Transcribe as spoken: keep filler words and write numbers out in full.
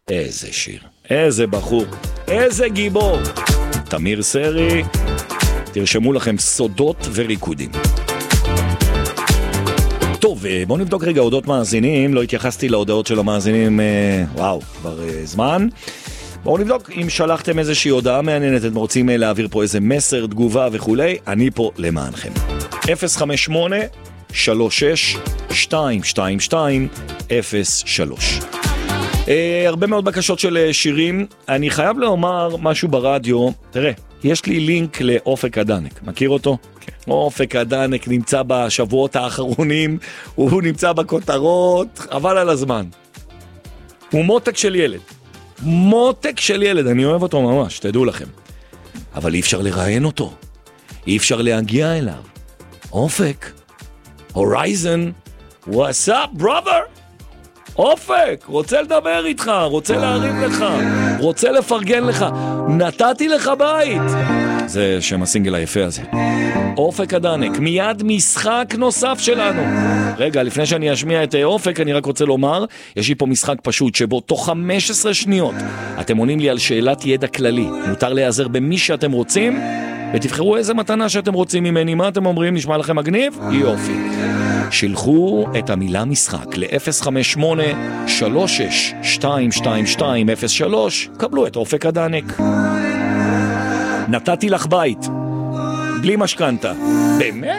איזה שיר, איזה בחור, איזה גיבור. תמיר סרי, תרשמו לכם סודות וריקודים. טוב, בואו נבדוק רגע הודעות מאזינים. לא התייחסתי להודעות של המאזינים, וואו, כבר זמן. בואו נבדוק אם שלחתם איזושהי הודעה מעניינת, אתם רוצים להעביר פה איזה מסר, תגובה וכולי, אני פה למענכם. אפס חמש שמונה שלוש שש שתיים שתיים שתיים אפס שלוש. אה, הרבה מאוד בקשות של שירים. אני חייב לומר משהו ברדיו. תראה, יש לי לינק לאופק הדנק, מכיר אותו? כן. אופק הדנק נמצא בשבועות האחרונים, הוא נמצא בכותרות, אבל על הזמן. הוא מותק של ילד. מותק של ילד, אני אוהב אותו ממש, תדעו לכם. אבל אי אפשר לראיין אותו. אי אפשר להגיע אליו. אופק. הורייזן. What's up, brother? אופק, רוצה לדבר איתך, רוצה להרים לך, רוצה לפרגן לך. נתתי לך בית. זה שם הסינגל היפה הזה. אופק הדנק, מיד משחק נוסף שלנו. רגע, לפני שאני אשמיע את אופק, אני רק רוצה לומר, יש לי פה משחק פשוט שבו תוך חמש עשרה שניות אתם עונים לי על שאלת ידע כללי. מותר להיעזר במי שאתם רוצים, ותבחרו איזה מתנה שאתם רוצים ממני. מה אתם אומרים? נשמע לכם מגניב? יופי. שילחו את המילה משחק ל-אפס חמש שמונה שלוש שש שתיים שתיים שתיים אפס שלוש. קבלו את אופק הדנק. נתתי לך בית בלי משכנתה. באמת?